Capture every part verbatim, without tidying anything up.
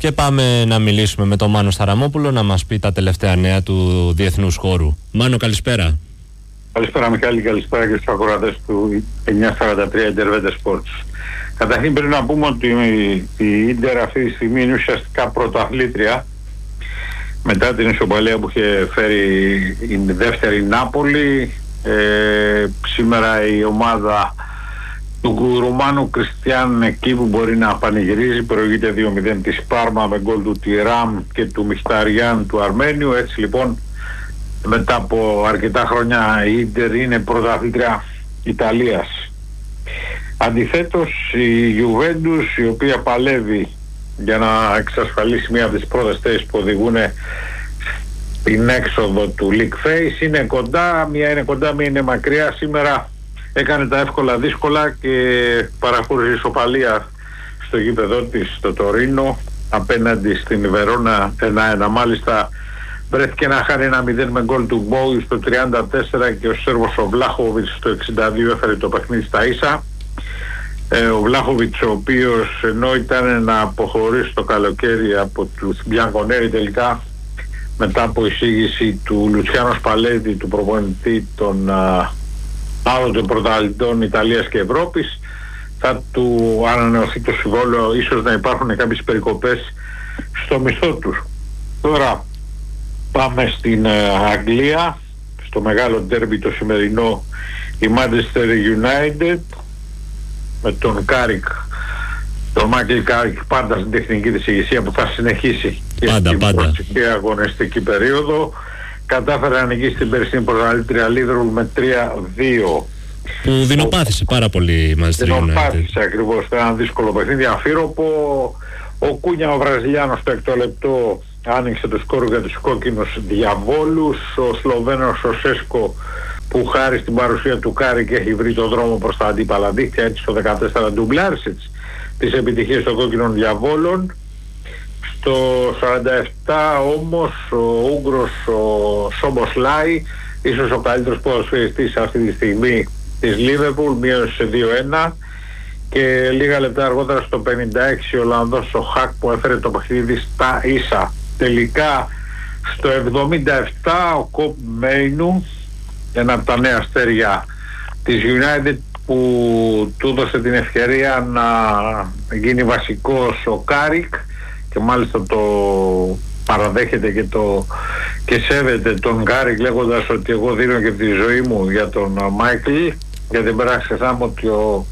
Και πάμε να μιλήσουμε με τον Μάνο Σταραμόπουλο να μας πει τα τελευταία νέα του διεθνούς χώρου. Μάνο, καλησπέρα. Καλησπέρα Μιχάλη, καλησπέρα και στους ακροατές του εννιακόσια σαράντα τρία Intervente Sports. Καταρχήν πρέπει να πούμε ότι η Ίντερ αυτή τη στιγμή είναι ουσιαστικά πρωταθλήτρια μετά την ισοπαλία που είχε φέρει η δεύτερη Νάπολη. Ε, σήμερα η ομάδα του Ρουμάνου Κριστιαν, εκεί που μπορεί να πανηγυρίζει, προηγείται δύο μηδέν της Πάρμα με γκολ του Τιράμ και του Μιχταριάν του Αρμένιου. Έτσι λοιπόν, μετά από αρκετά χρόνια η Ίντερ είναι πρωταθλήτρια Ιταλίας. Αντιθέτως η Γιουβέντους, η οποία παλεύει για να εξασφαλίσει μία από τις πρώτες θέσεις που οδηγούν την έξοδο του League Phase, είναι κοντά, μία είναι κοντά, μία είναι μακριά. Σήμερα έκανε τα εύκολα δύσκολα και παραχώρησε ισοπαλία στο γήπεδό της στο Τωρίνο απέναντι στην Βερόνα ένα ένα. Μάλιστα βρέθηκε να χάνει ένα μηδέν με γκολ του Μπόου στο τριάντα τέσσερα και ο Σέρβος ο Βλάχοβιτς στο εξήντα δύο έφερε το παιχνίδι στα ίσα. Ε, ο Βλάχοβιτς, ο οποίος ενώ ήταν να αποχωρήσει το καλοκαίρι από τους Μπιανκονέρι, τελικά μετά από εισήγηση του Λουτσιάνο Σπαλέτη, του προπονητή των άλλων των πρωταθλητών Ιταλίας και Ευρώπης, θα του ανανεωθεί το συμβόλαιο, ίσως να υπάρχουν κάποιες περικοπές στο μισθό τους. Τώρα πάμε στην uh, Αγγλία, στο μεγάλο ντέρμπι το σημερινό, η Manchester United με τον Κάρικ, τον Μάικλ Κάρικ πάντα στην τεχνική της ηγεσία, που θα συνεχίσει και πάντα, στην πάντα. προσεχή αγωνιστική περίοδο. Κατάφερε να νικήσει την περσινή πρωταθλήτρια Liverpool με τρία δύο. Που δεινοπάθησε πάρα πολύ η Manchester United. Δεινοπάθησε ακριβώς, ήταν ένα δύσκολο παιχνίδι, αφύροπο. Ο Κούνια, ο Βραζιλιάνος, στο έκτο λεπτό άνοιξε το σκόρ για τους κόκκινους διαβόλους. Ο Σλοβαίνος ο Σέσκο, που χάρη στην παρουσία του Κάρικ έχει βρει το δρόμο προς τα αντίπαλα δίκτυα, έτσι στο δεκατέσσερα ντουμπλάρισε τις επιτυχίες των κόκκινων διαβόλων. Στο σαράντα επτά όμως ο Ούγγρος ο Σόμποσλάι, ίσως ο καλύτερος ποδοσφαιριστής αυτή τη στιγμή της Λίβερπουλ, μείωσε σε δύο ένα, και λίγα λεπτά αργότερα στο πενήντα έξι ο Ολλανδός ο Χακ, που έφερε το παιχνίδι στα ίσα. Τελικά στο εβδομήντα επτά ο Κοπ Μέινου, ένα από τα νέα αστέρια της United, που του έδωσε την ευκαιρία να γίνει βασικός ο Κάρικ, και μάλιστα το παραδέχεται και, το, και σέβεται τον Κάρικ, λέγοντας ότι εγώ δίνω και τη ζωή μου για τον Μάικλ, γιατί δεν πρέπει να ξεχνάμε ότι ο,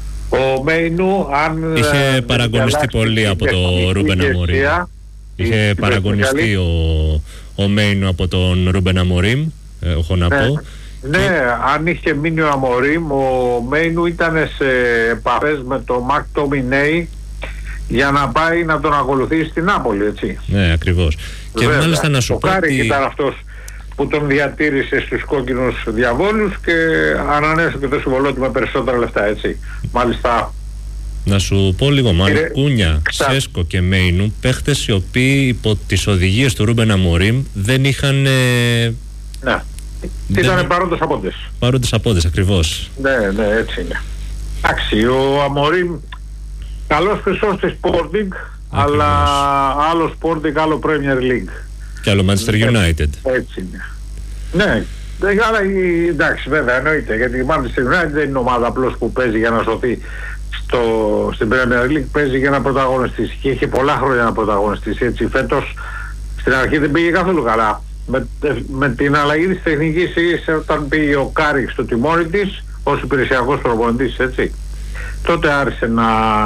ο Μέινου, αν είχε παραγωνιστεί πολύ από τον Ρούμπεν Αμορίμ. Είχε παραγωνιστεί ο, ο Μέινου από τον Ρούμπεν Αμορίμ, ε, έχω να ναι. πω. Ναι, και... αν είχε μείνει ο Αμορίμ, ο Μέινου ήταν σε επαφές με τον Μακ Τομινέι για να πάει να τον ακολουθήσει στην Νάπολη, έτσι. Ναι, ακριβώς. Και βέβαια, μάλιστα να σου ο πω Κάρικ ότι... ήταν αυτός που τον διατήρησε στους κόκκινους διαβόλους και ανανέωσε και το συμβολό του με περισσότερα λεφτά, έτσι. Μάλιστα... Να σου πω λίγο, Μάνο, Κύριε... Κούνια, Ξα... Σέσκο και Μέινου, παίχτες οι οποίοι υπό τις οδηγίες του Ρούμπεν Αμορίμ δεν είχαν... Ε... Ναι. Δεν... Ήταν παρόντες απόντες. Παρόντες απόντες, ακριβώς. Ναι, ναι, έτσι είναι. Εντάξει, ο Αμορίμ καλός χρυσός στη Sporting, αλλά άλλο Sporting, άλλο Premier League. Και άλλο Manchester United. Έτσι είναι. Ναι, αλλά εντάξει, βέβαια εννοείται, γιατί η Manchester United δεν είναι ομάδα απλώς που παίζει για να σωθεί στο, στην Premier League, παίζει για να πρωταγωνιστήσει και είχε πολλά χρόνια να πρωταγωνιστήσει. Έτσι, φέτος στην αρχή δεν πήγε καθόλου καλά. Με, με την αλλαγή της τεχνικής, όταν πήγε ο Κάρικ στο τιμόνι της ως υπηρεσιακός προπονητής, έτσι, τότε άρχισε να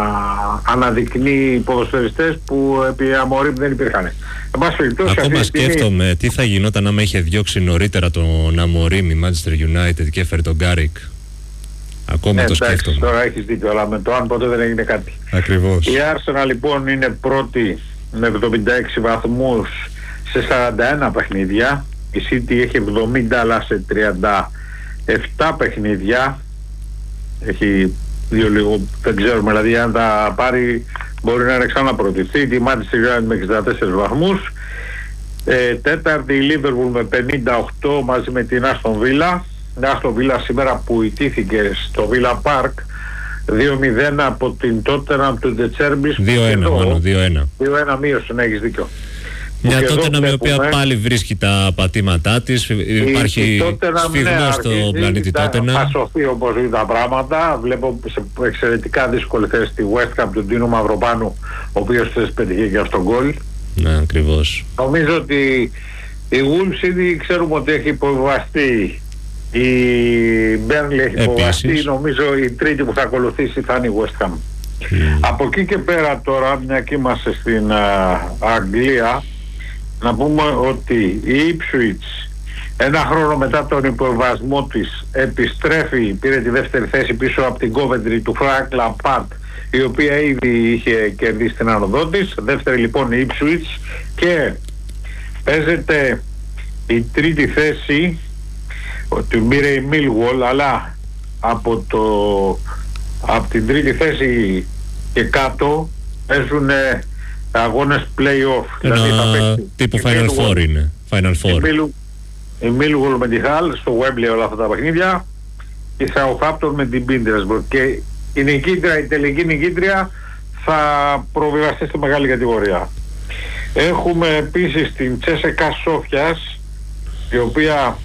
αναδεικνύει ποδοσφαιριστές που επί Αμορίμ δεν υπήρχαν. Ακόμα σκέφτομαι στιγμή... τι θα γινόταν άμα είχε διώξει νωρίτερα τον Αμορίμ η Manchester United και έφερε τον Κάρικ. Ακόμα ε, το εντάξει, σκέφτομαι. Τώρα έχεις δίκιο, αλλά με το αν ποτέ δεν έγινε κάτι. Ακριβώς. Η Arsenal λοιπόν είναι πρώτη με εβδομήντα έξι βαθμούς σε σαράντα ένα παιχνίδια. Η City έχει εβδομήντα αλλά σε τριάντα επτά παιχνίδια. Έχει δύο λίγο, δεν ξέρουμε, δηλαδή αν τα πάρει μπορεί να είναι ξαναπρωτηθεί. Τη Manchester United με εξήντα τέσσερις βαθμούς. Ε, τέταρτη η Liverpool με πενήντα οκτώ μαζί με την Aston Villa. Η Aston Villa σήμερα που ιτήθηκε στο Villa Park δύο μηδέν από την Tottenham του Ντετσέρμπης. δύο ένα μόνο, δύο ένα. δύο ένα μείωση, να έχεις δίκιο. Μια Tottenham η οποία πάλι βρίσκει τα πατήματά της, υπάρχει σφιγμό στο πλανήτη Tottenham. Θα σωθεί όπως είναι τα πράγματα. Βλέπω σε εξαιρετικά δύσκολη θέση τη West Ham του Ντίνο Μαυροπάνου, ο οποίος θες πετυχεί και αυτόν γκολ. Ναι, ακριβώς. Νομίζω ότι η Wolves ήδη ξέρουμε ότι έχει υποβιβαστεί. Η Burnley έχει υποβιβαστεί. Νομίζω η τρίτη που θα ακολουθήσει θα είναι η West Ham. Mm. Από εκεί και πέρα τώρα, μια και είμαστε στην uh, Αγγλία, να πούμε ότι η Ipswich ένα χρόνο μετά τον υποβιβασμό της επιστρέφει, πήρε τη δεύτερη θέση πίσω από την Coventry του Frank Lampard, η οποία ήδη είχε κερδίσει την άνοδό της. Δεύτερη λοιπόν η Ipswich, και παίζεται η τρίτη θέση, ότι πήρε η Millwall, αλλά από, το, από την τρίτη θέση και κάτω παίζουν αγώνες play-off. Ένα δηλαδή τύπου Final Four είναι. Final Four. Η Millwall με τη Hull στο Wembley όλα αυτά τα παιχνίδια, η Southampton με την Middlesbrough, και η νικήτρια, η τελική νικήτρια θα προβιβαστεί στη μεγάλη κατηγορία. Έχουμε επίσης την Τσέσεκα Σόφιας, η οποία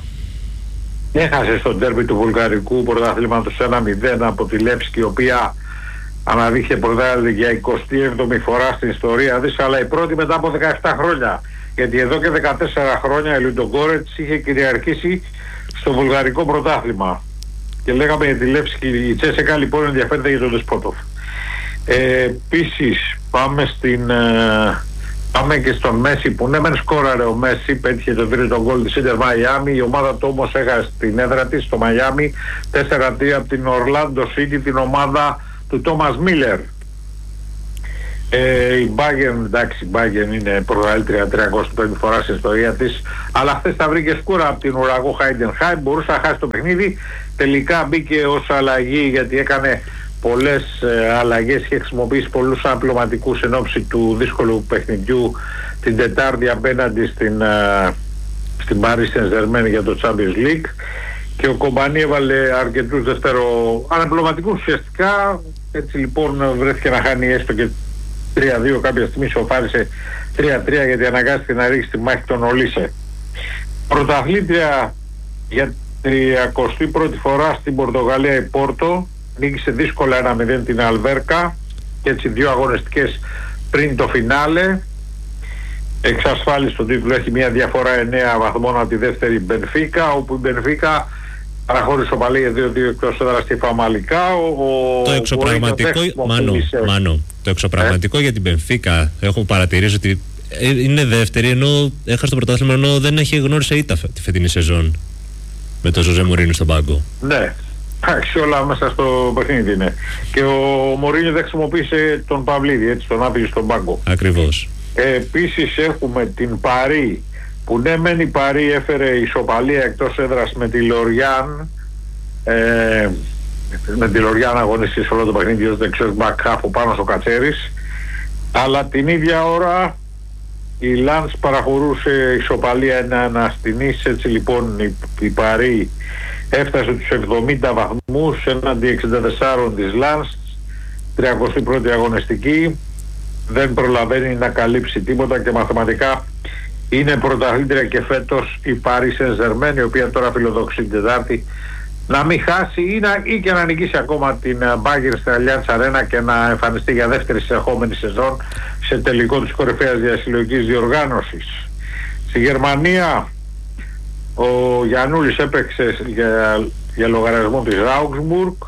έχασε στο ντέρμπι του βουλγαρικού πρωταθλήματος ένα μηδέν από τη Λεύσκη, η οποία αναδείχθηκε πρωτάθλημα για εικοστή έβδομη φορά στην ιστορία της, αλλά η πρώτη μετά από δεκαεπτά χρόνια. Γιατί εδώ και δεκατέσσερα χρόνια η Λουντογκόρετς είχε κυριαρχήσει στο βουλγαρικό πρωτάθλημα. Και λέγαμε για τη Λεύσκη, η Τσέσεκα λοιπόν ενδιαφέρεται για τον Δεσπότοφ. Ε, επίσης πάμε στην... Ε, Πάμε και στον Μέση, που ναι μεν σκόραρε ο Μέση, πέτυχε το τρίτο γκολ της Ίντερ Μαϊάμι. Η ομάδα του όμως έχασε την έδρα της στο Μαϊάμι τέσσερα τρία από την Orlando City, την ομάδα του Τόμας Μίλερ. Ε, η Bayern, εντάξει, η Bayern είναι πρωταθλήτρια τριάντα πέντε φορά στην ιστορία της, αλλά χθες τα βρήκε σκούρα από την ουραγό Heidenheim, μπορούσε να χάσει το παιχνίδι, τελικά μπήκε ως αλλαγή γιατί έκανε πολλές ε, αλλαγές και χρησιμοποιήσει πολλούς αναπληρωματικούς εν ώψη του δύσκολου παιχνιδιού την Τετάρτη απέναντι στην, ε, στην Paris Saint-Germain για το Champions League, και ο Κομπανί έβαλε αρκετούς δεύτερο αναπληρωματικούς ουσιαστικά. Έτσι λοιπόν βρέθηκε να χάνει έστω και τρία δύο, κάποια στιγμή σοφάρισε τρία τρία γιατί αναγκάστηκε να ρίξει τη μάχη τον Ολίσε. Πρωταθλήτρια για τριακοστή πρώτη φορά στην Πορτογαλία η Πόρτο, νίκησε δύσκολα ένα μηδέν την Αλβέρκα και έτσι δύο αγωνιστικές πριν το φινάλε. Εξασφάλισε τον τίτλο, έχει μια διαφορά εννέα βαθμών από τη δεύτερη Μπενφίκα, όπου η Μπενφίκα παραχώρησε οπαλία δύο δύο εκτός έδρας στη Φαμαλικά. Ο, το εξωπραγματικό, μάνο, μάνο, το εξωπραγματικό ε? για την Μπενφίκα έχω παρατηρήσει ότι είναι δεύτερη, ενώ έχασε το πρωτάθλημα, ενώ δεν έχει γνώρισε ήττα τη φετινή σεζόν με τον Ζωζέ Μουρίνιο στον πάγκο. Ναι, εντάξει, όλα μέσα στο παιχνίδι είναι. Και ο Μουρίνιο δεν χρησιμοποίησε τον Παυλίδη, έτσι τον άφησε στον πάγκο. Ακριβώς. Ε, επίσης έχουμε την Παρί, που ναι μεν η Παρί έφερε ισοπαλία εκτός έδρας με τη Λοριάν, ε, με τη Λοριάν αγωνιστή σε όλο το παιχνίδι ως δεξιός μπακ-χαφ ο Πάνος ο Κατσέρης, αλλά την ίδια ώρα η Λάνς παραχωρούσε ισοπαλία ένα ένα στην Ις. Έτσι λοιπόν η, η Παρί έφτασε τους εβδομήντα βαθμούς έναντι εξήντα τέσσερα της Λάνς, τριαντάτη πρώτη αγωνιστική, δεν προλαβαίνει να καλύψει τίποτα και μαθηματικά είναι πρωταθλήτρια και φέτος η Paris Saint-Germain, η οποία τώρα φιλοδοξεί την Τετάρτη να μην χάσει ή, να, ή και να νικήσει ακόμα την Bayern στην Allianz Arena και να εμφανιστεί για δεύτερη συνεχόμενη σεζόν σε τελικό της κορυφαίας διασυλλογικής διοργάνωσης. Στη Γερμανία ο Γιαννούλης έπαιξε για, για λογαριασμό της Augsburg,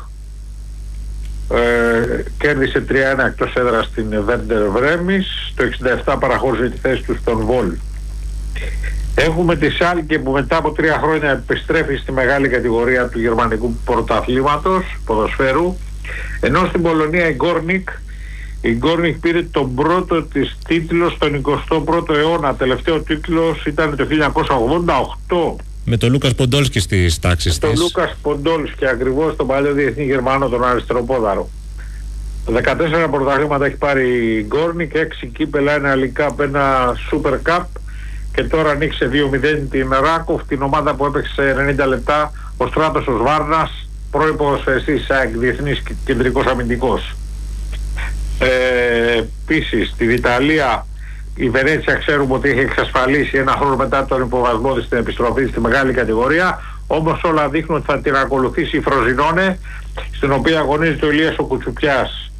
Ε, κέρδισε τρία ένα εκτός έδρας στην Werder Bremen, το εξήντα επτά παραχώρησε τη θέση του στον Βολ. Έχουμε τη Σάλκε που μετά από τρία χρόνια επιστρέφει στη μεγάλη κατηγορία του γερμανικού πρωταθλήματος ποδοσφαίρου, ενώ στην Πολωνία η Γκόρνικ η Γκόρνικ πήρε τον πρώτο της τίτλο στον εικοστό πρώτο αιώνα. Τελευταίο τίτλος ήταν το χίλια εννιακόσια ογδόντα οκτώ με τον Λούκας Ποντόλσκι στις τάξεις της. Τον Λούκας Ποντόλσκι, ακριβώς, τον παλιό διεθνή Γερμανό, τον αριστεροπόδαρο. δεκατέσσερα πρωταθλήματα έχει πάρει η Γκόρνικ, έξι κύπελα, ένα League Cup, ένα Super Cup, και τώρα ανοίξε δύο μηδέν την Ράκοφ, την ομάδα που έπαιξε ενενήντα λεπτά ο Στράτος ο Σβάρνας πρώην ποδοσφαιριστής ΑΕΚ, διεθνής κεντρικός αμυντικός. Ε, επίσης στη Ιταλία η Βενέτσια ξέρουμε ότι έχει εξασφαλίσει ένα χρόνο μετά τον υποβασμό της την επιστροφή στη μεγάλη κατηγορία, όμως όλα δείχνουν ότι θα την ακολουθήσει η Φροζινόνε, στην οποία αγωνίζεται ο Ηλίας ο Κουτσουπιάς.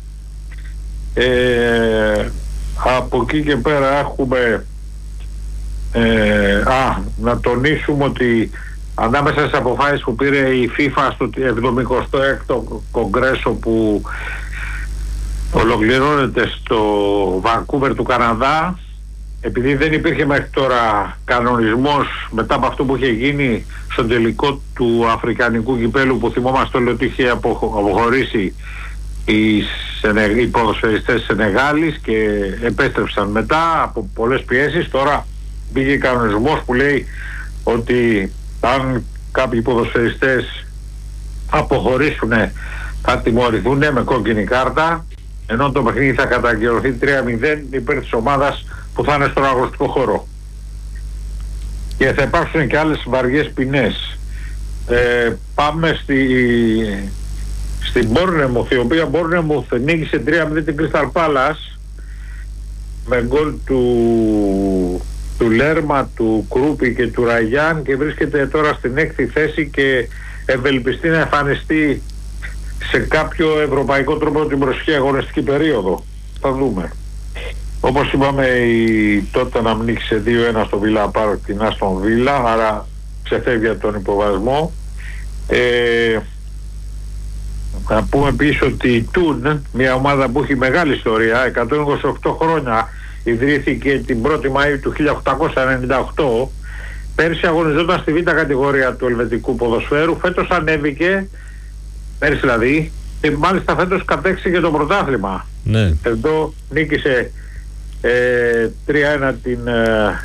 Ε, από εκεί και πέρα έχουμε ε, α, να τονίσουμε ότι ανάμεσα στις αποφάσεις που πήρε η FIFA στο εβδομηκοστό έκτο κογκρέσο που ολοκληρώνεται στο Βανκούβερ του Καναδά, επειδή δεν υπήρχε μέχρι τώρα κανονισμός μετά από αυτό που είχε γίνει στο τελικό του Αφρικανικού κυπέλου, που θυμόμαστε όλοι ότι είχε αποχωρήσει οι, Σενε, οι ποδοσφαιριστές Σενεγάλης και επέστρεψαν μετά από πολλές πιέσεις. Τώρα μπήκε κανονισμός που λέει ότι αν κάποιοι ποδοσφαιριστές αποχωρήσουν θα τιμωρηθούν με κόκκινη κάρτα, ενώ το παιχνίδι θα κατακυρωθεί τρία μηδέν υπέρ της ομάδας που θα είναι στον αγωνιστικό χώρο. Και θα υπάρξουν και άλλες βαριές ποινές. Ε, πάμε στη, στην Bournemouth, η οποία Bournemouth νίκησε τρία μηδέν την Crystal Palace με γκολ του, του Λέρμα, του Κρούπη και του Ραγιάν, και βρίσκεται τώρα στην έκτη θέση και ευελπιστεί να εμφανιστεί σε κάποιο ευρωπαϊκό τρόπο την προσεχή αγωνιστική περίοδο. Θα δούμε. Όπως είπαμε, η τότε να νίκησε δύο ένα στο Villa Park την Aston Villa, άρα ξεφεύγει από τον υποβασμό. Ε, να πούμε επίσης ότι η Τουν, μια ομάδα που έχει μεγάλη ιστορία, εκατόν είκοσι οκτώ χρόνια, ιδρύθηκε την πρώτη Μαΐου του χίλια οκτακόσια ενενήντα οκτώ, πέρσι αγωνιζόταν στη β' κατηγορία του ελβετικού ποδοσφαίρου, φέτος ανέβηκε, πέρσι δηλαδή, και μάλιστα φέτος κατέξυγε το πρωτάθλημα. Ναι. Εδώ νίκησε ε, τρία ένα την ε,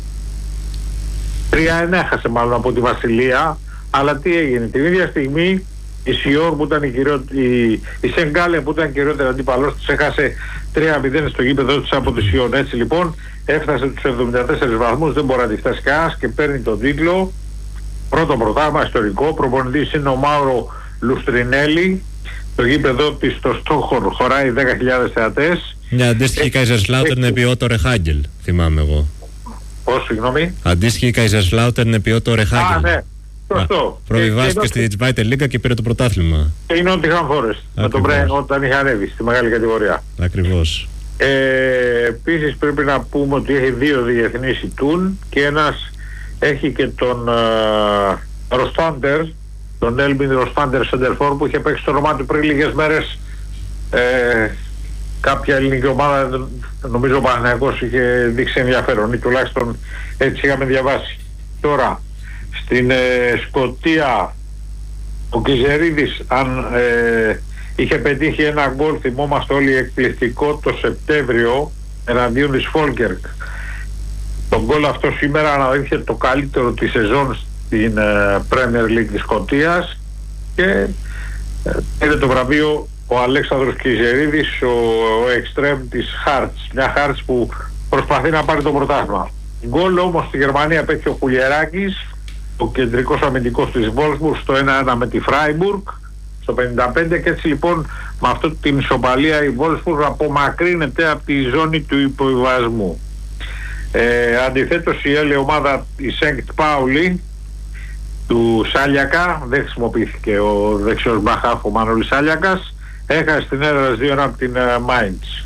τρία ένα έχασε μάλλον από τη Βασιλεία, αλλά τι έγινε την ίδια στιγμή η Σιόρ που ήταν η, κυριό, η, η Σενγκάλε που ήταν κυριότερη αντίπαλος της έχασε τρία μηδέν στο γήπεδο της από τη Σιόρ. Έτσι λοιπόν έφτασε τους εβδομήντα τέσσερις βαθμούς, δεν μπορεί να τη φτάσει κανένας και παίρνει τον τίτλο. Πρώτο πρωτάθλημα ιστορικό. Προπονητής είναι ο Μάουρο Λουστρινέλη. Το γήπεδο της στο Στόχορ χωράει δέκα χιλιάδες θεατές. Μια αντίστοιχη Καϊζερσλάουτερν επί Ότο Ρεχάγκελ, θυμάμαι εγώ. Πώς, συγγνώμη? Αντίστοιχη Καϊζερσλάουτερν επί Ότο Ρεχάγκελ. Α, ναι. Σωστό. Προβιβάστηκε στη Zweite Liga και πήρε το πρωτάθλημα. Και είναι ότι είχαν Forest με τον Μπρέν όταν είχε ανέβει στη μεγάλη κατηγορία. Ακριβώς. Ε, επίσης πρέπει να πούμε ότι έχει δύο διεθνείς η Τουν και ένας έχει και τον uh, Ροστάντερ, τον Έλμπιν Ροστάντερ Σεντερφόρ, που είχε παίξει το όνομά του πριν λίγες μέρες ε, κάποια ελληνική ομάδα, νομίζω ο Παναθηναϊκός είχε δείξει ενδιαφέρον ή τουλάχιστον έτσι είχαμε διαβάσει. Τώρα στην ε, Σκωτία ο Κιζερίδης αν ε, είχε πετύχει ένα γκολ, θυμόμαστε όλοι, εκπληκτικό το Σεπτέμβριο εναντίον της Φόλκερκ. Το γκολ αυτό σήμερα αναδείχθηκε το καλύτερο της σεζόν στην ε, Premier League της Σκωτίας και πήρε ε, το βραβείο ο Αλέξανδρος Κιζερίδης, ο, ο εξτρέμ της Hearts, μια Hearts που προσπαθεί να πάρει το πρωτάθλημα. Γκολ όμως στη Γερμανία πέτυχε ο Κουλιεράκης, ο κεντρικός αμυντικός της Wolfsburg, στο ένα ένα με τη Φράιμπουργκ στο πενήντα πέντε, και έτσι λοιπόν με αυτό την ισοπαλία η Wolfsburg απομακρύνεται από τη ζώνη του υποβιβασμού. Ε, αντιθέτως η άλλη ομάδα, η Σέγκτ Πάουλη του Σάλιακα, δεν χρησιμοποιήθηκε ο δεξιός μπαχάφ ο Μανώλης Σάλιακας, έχασε στην έδρα δύο ένα από την Mainz.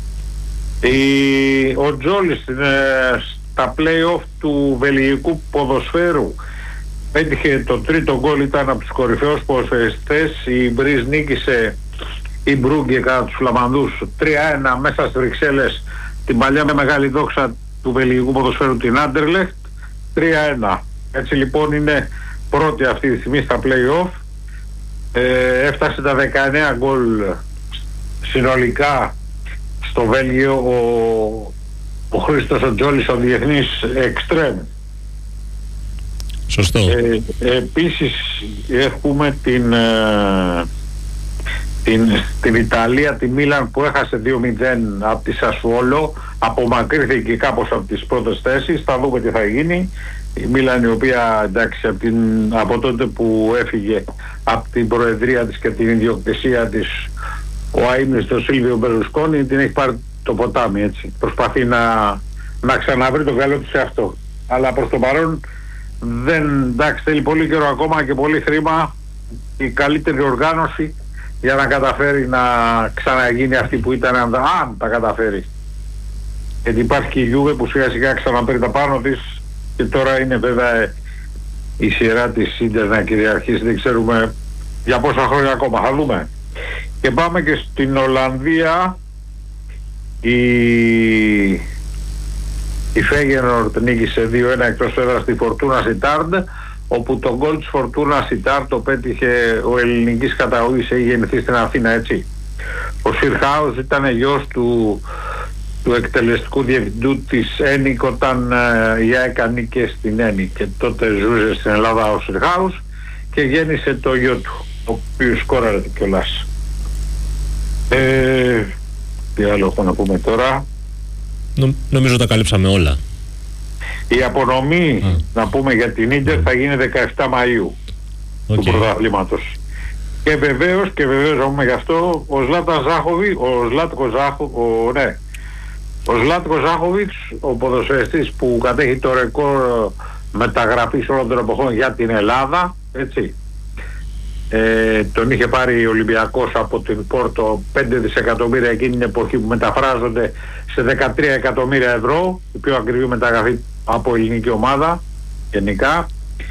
Η, ο Τζόλης στην, στα play-off του βελγικού ποδοσφαίρου πέτυχε το τρίτο γκολ, ήταν από τους κορυφαίους ποδοσφαιριστές. Η Μπριζ νίκησε η Μπρούγκε κατά τους Φλαμανδούς τρία ένα μέσα στις Βρυξέλλες, την παλιά με μεγάλη δόξα του βελγικού ποδοσφαίρου, την Άντερλεχτ, τρία ένα. Έτσι λοιπόν είναι πρώτη αυτή τη στιγμή στα play-off. Ε, έφτασε τα δεκαεννέα γκολ συνολικά στο Βέλγιο ο, ο Χρήστος ο Τζόλης, ο διεθνής εξτρέμ. Σωστό. Ε, επίσης έχουμε την, ε, την, στην Ιταλία τη Μίλαν που έχασε δύο μηδέν από τη Σασουόλο, απομακρύθηκε κάπως από τις πρώτες θέσεις. Θα δούμε τι θα γίνει. Η Μίλαν, η οποία εντάξει από, την, από τότε που έφυγε από την προεδρία της και την ιδιοκτησία της ο αείμνηστος Σίλβιο Μπερλουσκόνη, την έχει πάρει το ποτάμι, έτσι. Προσπαθεί να, να ξαναβρει τον καλό του σε αυτό. Αλλά προς το παρόν δεν, εντάξει, θέλει πολύ καιρό ακόμα και πολύ χρήμα, η καλύτερη οργάνωση για να καταφέρει να ξαναγίνει αυτή που ήταν, αν, αν τα καταφέρει. Γιατί υπάρχει και η Γιούβε που σιγά σιγά ξαναπαίρει τα πάνω της και τώρα είναι βέβαια η σειρά της Ίντερ να κυριαρχήσει, δεν ξέρουμε για πόσα χρόνια ακόμα, θα δούμε. Και πάμε και στην Ολλανδία. Η, η Φέγενορντ νίκησε δύο ένα εκτός έδρας στη Φορτούνα Σιτάρντ, όπου το γκολ της Φορτούνα Σιτάρντ το πέτυχε ο ελληνικής καταγωγής, έχει γεννηθεί στην Αθήνα, έτσι. Ο Σιρχάους ήταν γιος του, του εκτελεστικού διευθυντού της ΕΝΙΚ όταν ε, η ΑΕΚ ανήκε στην ΕΝΙΚ και τότε ζούσε στην Ελλάδα ο Σιρχάους και γέννησε το γιο του, ο οποίος σκόραρε κιόλας. Ε, τι άλλο έχω να πούμε τώρα. Νο, νομίζω τα καλύψαμε όλα. Η απονομή, Α. να πούμε για την Ίντερ, θα γίνει δεκαεφτά Μαΐου okay. του πρωταθλήματος. Και βεβαίως, και βεβαίως να πούμε γι' αυτό, ο Ζλάταν Ζάχοβι, ο Ζλάτκο Ζάχο, ο, ναι, ο Ζλάτκο Ζάχοβιτς, ο ποδοσφαιριστής που κατέχει το ρεκόρ μεταγραφής όλων των εποχών για την Ελλάδα, έτσι. Ε, τον είχε πάρει ο Ολυμπιακός από την Πόρτο, πέντε δισεκατομμύρια εκείνη την εποχή που μεταφράζονται σε δεκατρία εκατομμύρια ευρώ, η πιο ακριβή μεταγραφή από ελληνική ομάδα γενικά.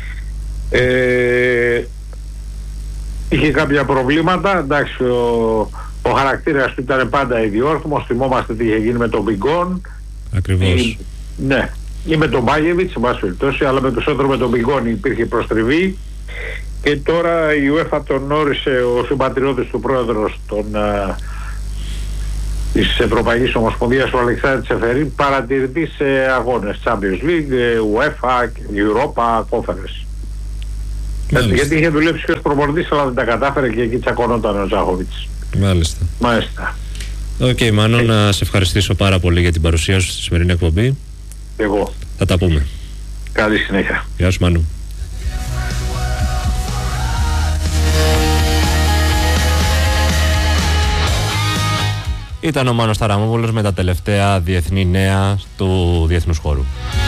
Ε, είχε κάποια προβλήματα, εντάξει, ο, ο χαρακτήρας του ήταν πάντα ιδιόρθμος, θυμόμαστε τι είχε γίνει με τον Μπιγκόν. Ακριβώς. Ή, ναι, ή με τον Μπάγεβιτς, σε βάση περιπτώσει, αλλά με περισσότερο με τον Μπιγκόν υπήρχε προστριβή. Και τώρα η UEFA τον όρισε ο συμπατριώτης του πρόεδρος των, α, της Ευρωπαϊκής Ομοσπονδίας, ο Αλεξάνδρης Τσεφερίν, παρατηρητή σε αγώνες Champions League, UEFA, Europa, Conference. Μάλιστα. Γιατί είχε δουλέψει και ως προπονητής, αλλά δεν τα κατάφερε και εκεί τσακωνόταν ο Ζάχοβιτς. Μάλιστα. Μάλιστα. Οκ, okay, Μάνο, hey. να σε ευχαριστήσω πάρα πολύ για την παρουσία σου στη σημερινή εκπομπή. Εγώ. Θα τα πούμε. Καλή συνέχεια. Γεια σου, Μάνο. Ήταν ο Μάνος Ταραμόπουλος με τα τελευταία διεθνή νέα του διεθνούς χώρου.